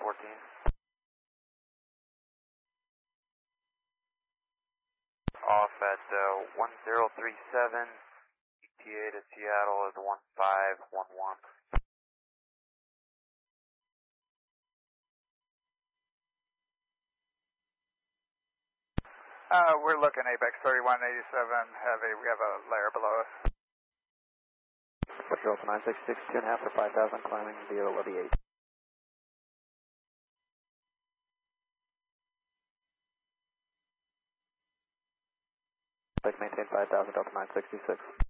14. Off at 1037, ETA to Seattle is 1511. We're looking Apex 3187 heavy. We have a layer below us. Butcher Delta 966, 2.5 for 5,000, climbing via Levy 8. Maintain 5,000, Delta 966.